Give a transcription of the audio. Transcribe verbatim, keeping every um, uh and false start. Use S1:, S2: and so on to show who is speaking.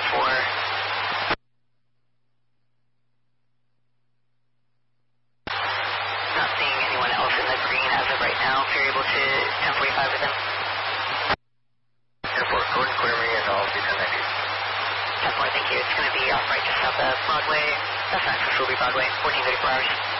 S1: four. Not seeing anyone else in the green as of right now. If you're able to ten forty-five with them.
S2: ten four, Gordon, clear me and I'll be connected.
S1: ten four, thank you. It's going to be off right just south of Broadway. That's not for Broadway, fourteen thirty-four hours.